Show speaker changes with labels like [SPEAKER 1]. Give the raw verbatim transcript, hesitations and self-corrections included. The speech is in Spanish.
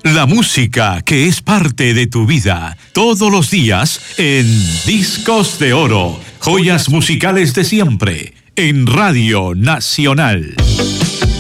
[SPEAKER 1] La música que es parte de tu vida, todos los días en Discos de Oro, joyas musicales de siempre, en Radio Nacional.